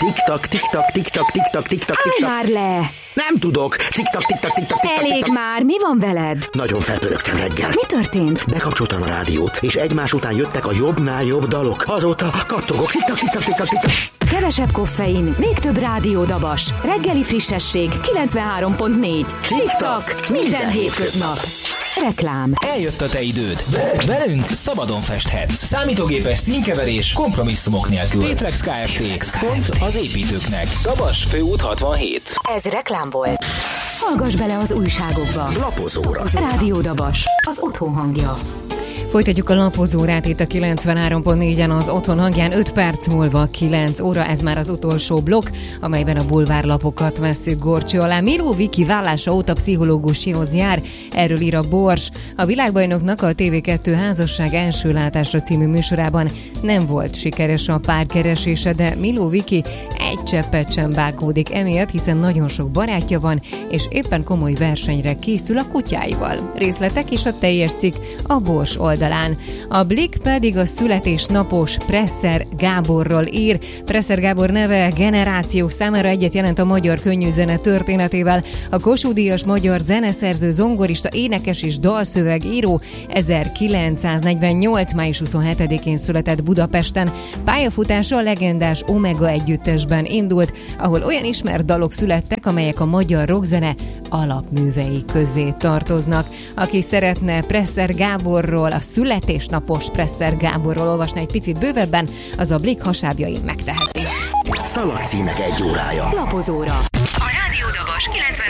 Tik-tak, tik-tak, tik-tak, tik-tak, tik-tak, Állj tik-tak. már le! Nem tudok. Tik-tak, tik-tak, tik-tak, tik-tak. Elég tik-tak. már, mi van veled? Nagyon felpörögtem reggel. Mi történt? Bekapcsoltam a rádiót, és egymás után jöttek a jobbnál jobb dalok. Azóta kattogok. Tik-tak, tik-tak, tik-tak, tik-tak. Kevesebb koffein, még több rádiódabas. Reggeli frissesség 93.4. Tik-tak, minden hétköznap. Reklám. Eljött a te időd. Velünk szabadon festhetsz. Számítógépes színkeverés kompromisszumok nélkül. Tétrex Kft. Pont az építőknek. Dabas főút 67. Ez reklám volt. Hallgass bele az újságokba. Lapozóra. Rádiódabas. Az otthon hangja. Folytatjuk a lapozórát itt a 93.4-en az Otthon hangján. 5 perc múlva 9 óra, ez már az utolsó blokk, amelyben a bulvárlapokat vesszük górcső alá. Miró Viki vállása óta pszichológusihoz jár, erről ír a Bors. A világbajnoknak a TV2 Házasság első látásra című műsorában nem volt sikeres a párkeresése, de Miró Viki egy cseppet sem bánkódik emiatt, hiszen nagyon sok barátja van, és éppen komoly versenyre készül a kutyáival. Részletek és a teljes cikk a Bors oldalán. A Blik pedig a születésnapos Presser Gáborról ír. Presser Gábor neve generációk számára egyet jelent a magyar könnyűzene történetével. A Kossuth-díjas magyar zeneszerző, zongorista, énekes és dalszövegíró 1948. május 27-én született Budapesten. Pályafutása a legendás Omega együttesben indult, ahol olyan ismert dalok születtek, amelyek a magyar rockzene alapművei közé tartoznak. Aki szeretne Presser Gáborról, a születésnapos Presser Gáborról olvasni egy picit bővebben, az a Blik hasábjain megteheti. Szalagcímek 1 órája. Lapozóra. A Rádiódabas